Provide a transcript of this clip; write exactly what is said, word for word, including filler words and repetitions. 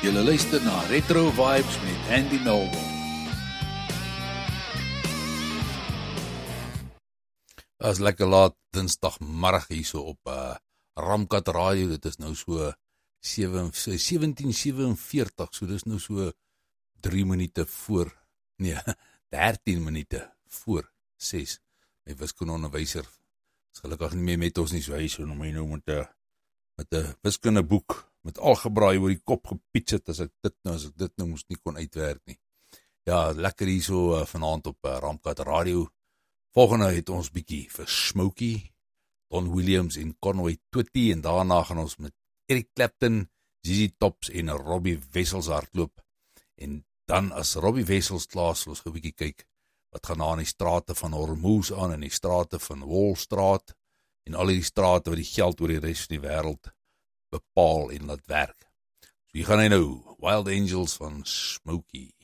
Julle luister na Retro Vibes met Andy Melville. As lekker laat dinsdagmiddag hierso op uh, Ramkat Radio. Dit is nou so sewentien sewenveertig, so dis nou so drie minute voor, nee, dertien minute voor ses. My wiskundeonderwyser is gelukkig nie meer met ons nie, so hy so nou my nou met 'n met 'n wiskundeboek met algebra oor die kop gepiets het, as ek dit nou, as ek dit nou moes nie kon uitwerk nie. Ja, lekker hier so uh, vanaand op uh, Ramkat Radio. Volgende het ons bietjie vir Smokey, Don Williams en Conway Twitty, en daarna gaan ons met Eric Clapton, Z Z Tops en Robbie Wessels hardloop. En dan as Robbie Wessels klaar, sal ons gou bietjie kyk wat gaan daar in die strate van Hormuz aan, in die strate van Wallstraat, en al die strate wat die geld oor die res van die wêreld bepaal en laat werk. So hier gaan hy nou, Wild Angels van Smokey.